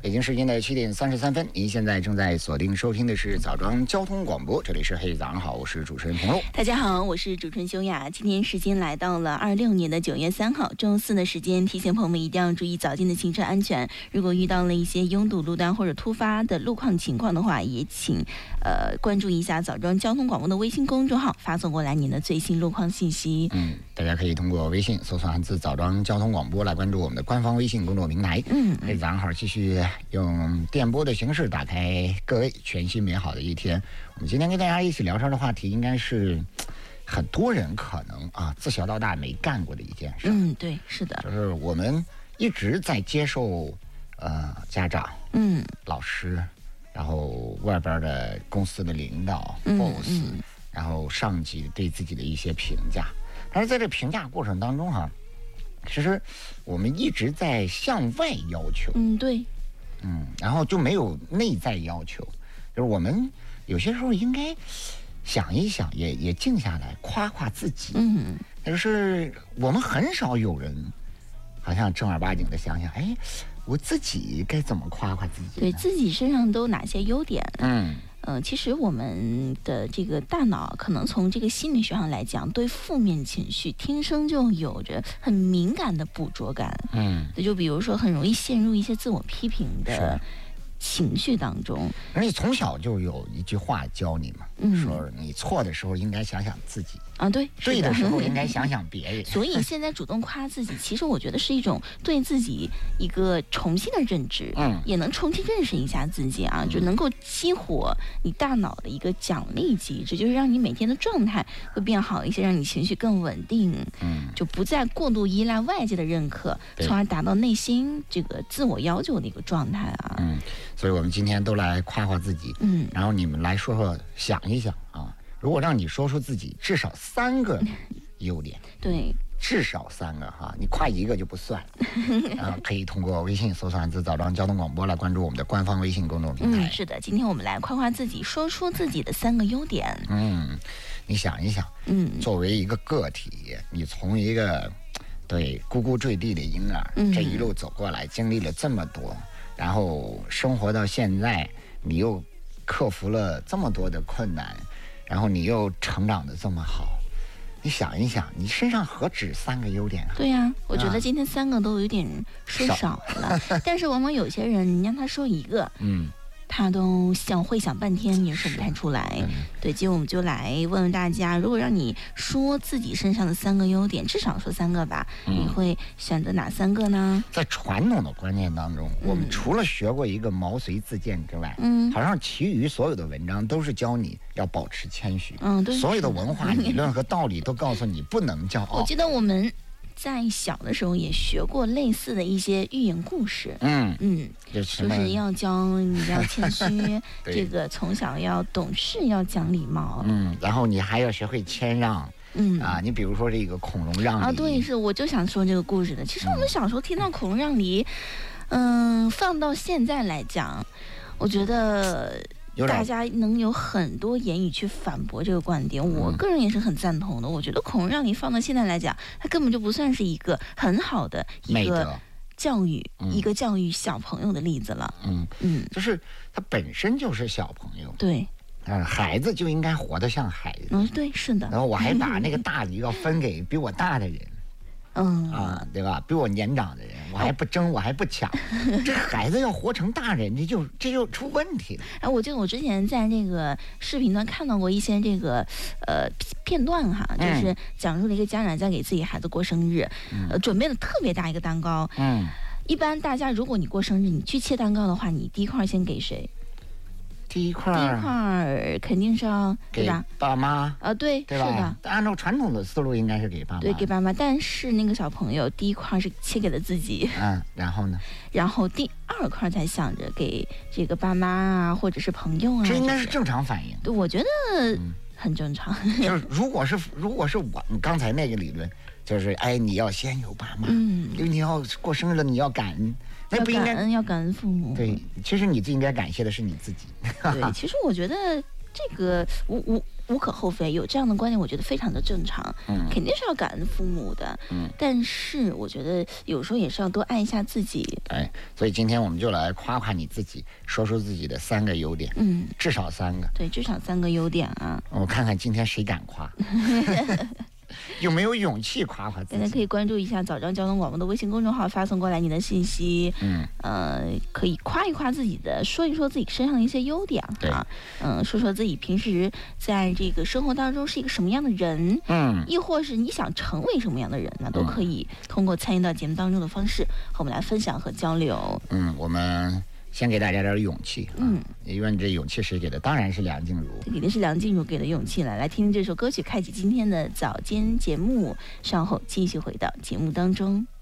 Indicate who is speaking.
Speaker 1: 北京时间的7:33，您现在正在锁定收听的是枣庄交通广播，这里是嘿早上好，我是主持人彭璐。
Speaker 2: 大家好，我是主持人修雅。今天时间来到了26年的9月3号，周四的时间，提醒朋友们一定要注意早间的行车安全。如果遇到了一些拥堵路段或者突发的路况情况的话，也请关注一下枣庄交通广播的微信公众号，发送过来您的最新路况信息。
Speaker 1: 大家可以通过微信搜索汉字枣庄交通广播来关注我们的官方微信公众平台。嘿早上好，继续用电波的形式打开各位全新美好的一天。我们今天跟大家一起聊天的话题，应该是很多人可能自小到大没干过的一件事。
Speaker 2: 对，是的，
Speaker 1: 就是我们一直在接受家长、老师，然后外边的公司的领导、boss，然后上级对自己的一些评价。但是在这评价过程当中其实我们一直在向外要求，
Speaker 2: 对，
Speaker 1: 然后就没有内在要求。就是我们有些时候应该想一想，也静下来夸夸自己。就是我们很少有人好像正儿八经的想想，我自己该怎么夸夸自己呢？
Speaker 2: 对自己身上都有哪些优点？其实我们的这个大脑可能从这个心理学上来讲，对负面情绪天生就有着很敏感的捕捉感。就比如说很容易陷入一些自我批评的情绪当中。
Speaker 1: 而且从小就有一句话教你嘛，说你错的时候应该想想自己
Speaker 2: 对，
Speaker 1: 对的时候应该想想别人。
Speaker 2: 所以现在主动夸自己，其实我觉得是一种对自己一个重新的认知，也能重新认识一下自己就能够激活你大脑的一个奖励机制，就是让你每天的状态会变好一些，让你情绪更稳定，就不再过度依赖外界的认可，从而达到内心这个自我要求的一个状态
Speaker 1: 所以我们今天都来夸夸自己，然后你们来说说，想一想如果让你说出自己至少3个优点，
Speaker 2: 对，
Speaker 1: 至少3个你夸1个就不算。可以通过微信搜索汉字枣庄交通广播来关注我们的官方微信公众平台。
Speaker 2: 是的，今天我们来夸夸自己，说出自己的3个优点。
Speaker 1: 你想一想，作为一个个体，你从一个呱呱坠地的婴儿，这一路走过来，经历了这么多，然后生活到现在，你又克服了这么多的困难，然后你又成长得这么好，你想一想，你身上何止3个优点
Speaker 2: 对呀，我觉得今天3个都有点说少了，但是往往有些人，你让他说1个，他都会想半天也说不太出来。对，今天我们就来问问大家，如果让你说自己身上的3个优点，至少说3个吧，你会选择哪3个呢？
Speaker 1: 在传统的观念当中，我们除了学过一个毛遂自荐之外，好像其余所有的文章都是教你要保持谦虚。
Speaker 2: 对，
Speaker 1: 所有的文化理论和道理都告诉你不能骄傲。
Speaker 2: 我记得我们在小的时候也学过类似的一些寓言故事，就是要教你要谦虚，这个从小要懂事，要讲礼貌，
Speaker 1: 然后你还要学会谦让，你比如说这个孔融让梨
Speaker 2: 对，是我就想说这个故事的。其实我们小时候听到孔融让梨，放到现在来讲，我觉得大家能有很多言语去反驳这个观点，我个人也是很赞同的。我觉得孔融让梨放到现在来讲，它根本就不算是一个很好的一个教育，一个教育小朋友的例子了。
Speaker 1: 就是他本身就是小朋友，
Speaker 2: 对，
Speaker 1: 孩子就应该活得像孩子。
Speaker 2: 对，是的。
Speaker 1: 然后我还把那个大梨要分给比我大的人。对吧？比我年长的人，我还不争，我还不抢，这孩子要活成大人，这就出问题了。
Speaker 2: 我记得我之前在那个视频端看到过一些这个片段就是讲述了一个家长在给自己孩子过生日，准备了特别大一个蛋糕。一般大家如果你过生日，你去切蛋糕的话，你第一块先给谁？
Speaker 1: 第一块
Speaker 2: 肯定是要
Speaker 1: 给爸妈
Speaker 2: 对，
Speaker 1: 是的。按照传统的思路，应该是给爸妈。
Speaker 2: 对，给爸妈。但是那个小朋友第一块是切给了自己。
Speaker 1: 然后呢？
Speaker 2: 然后第2块才想着给这个爸妈或者是朋友
Speaker 1: 这应该是正常反应。
Speaker 2: 对，我觉得很正常。
Speaker 1: 就是如果是你刚才那个理论，就是你要先有爸妈，因为你要过生日了，你要感恩。那不应该
Speaker 2: 要感恩父母。
Speaker 1: 对，其实你最应该感谢的是你自己。
Speaker 2: 对，其实我觉得这个无可厚非，有这样的观念，我觉得非常的正常。肯定是要感恩父母的。但是我觉得有时候也是要多爱一下自己。
Speaker 1: 对，所以今天我们就来夸夸你自己，说出自己的3个优点。至少3个。
Speaker 2: 对，至少3个优点啊。
Speaker 1: 我看看今天谁敢夸。有没有勇气夸夸自己？
Speaker 2: 大家可以关注一下早上交通广播的微信公众号，发送过来你的信息。可以夸一夸自己的，说一说自己身上的一些优点啊。说说自己平时在这个生活当中是一个什么样的人。亦或是你想成为什么样的人呢？都可以通过参与到节目当中的方式和我们来分享和交流。
Speaker 1: 我们先给大家点勇气。因为这勇气谁给的？当然是梁静茹。
Speaker 2: 这肯定是梁静茹给的勇气了。来听听这首歌曲，开启今天的早间节目，稍后继续回到节目当中。